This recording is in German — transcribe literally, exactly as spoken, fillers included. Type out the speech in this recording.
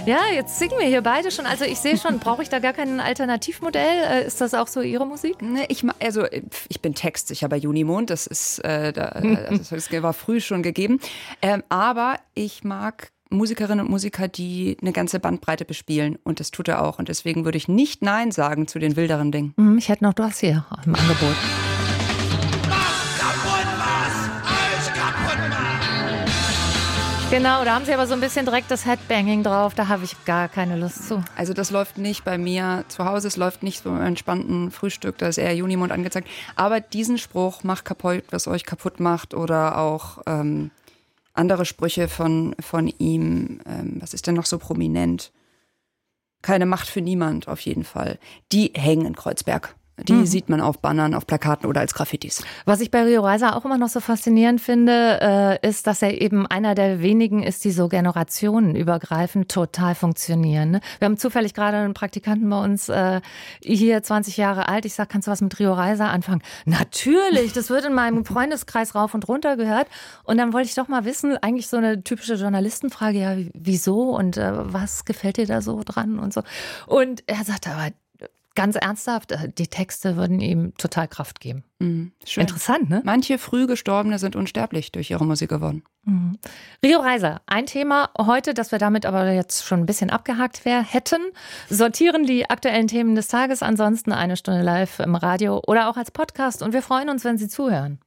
Ja, jetzt singen wir hier beide schon. Also ich sehe schon, brauche ich da gar kein Alternativmodell? Ist das auch so Ihre Musik? Ne, ich, also ich bin textsicher bei Junimond, das ist, äh, da, das war früh schon gegeben. Ähm, aber ich mag Musikerinnen und Musiker, die eine ganze Bandbreite bespielen. Und das tut er auch. Und deswegen würde ich nicht Nein sagen zu den wilderen Dingen. Ich hätte noch das hier im Angebot. Genau, da haben Sie aber so ein bisschen direkt das Headbanging drauf, da habe ich gar keine Lust zu. Also das läuft nicht bei mir zu Hause, es läuft nicht so im entspannten Frühstück, da ist eher Junimond angezeigt. Aber diesen Spruch, macht kaputt, was euch kaputt macht, oder auch ähm, andere Sprüche von, von ihm, ähm, was ist denn noch so prominent? Keine Macht für niemand, auf jeden Fall. Die hängen in Kreuzberg. Die mhm. sieht man auf Bannern, auf Plakaten oder als Graffitis. Was ich bei Rio Reiser auch immer noch so faszinierend finde, äh, ist, dass er eben einer der wenigen ist, die so generationenübergreifend total funktionieren. Ne? Wir haben zufällig gerade einen Praktikanten bei uns, äh, hier zwanzig Jahre alt. Ich sag, kannst du was mit Rio Reiser anfangen? Natürlich, das wird in meinem Freundeskreis rauf und runter gehört. Und dann wollte ich doch mal wissen, eigentlich so eine typische Journalistenfrage, ja, wieso und äh, was gefällt dir da so dran und so. Und er sagte aber, ganz ernsthaft, die Texte würden ihm total Kraft geben. Mhm, schön. Interessant, ne? Manche früh Gestorbene sind unsterblich durch ihre Musik geworden. Mhm. Rio Reiser, ein Thema heute, das wir damit aber jetzt schon ein bisschen abgehakt wär, hätten. Sortieren die aktuellen Themen des Tages, ansonsten eine Stunde live im Radio oder auch als Podcast. Und wir freuen uns, wenn Sie zuhören.